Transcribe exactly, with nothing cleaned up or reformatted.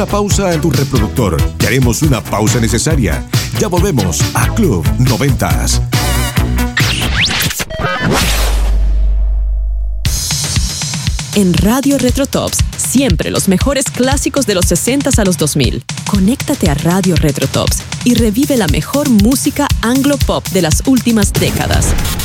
Una pausa en tu reproductor, que haremos una pausa necesaria. Ya volvemos a Club Noventas. En Radio Retro Tops, siempre los mejores clásicos de los sesentas a los dos mil. Conéctate a Radio Retro Tops y revive la mejor música anglo-pop de las últimas décadas.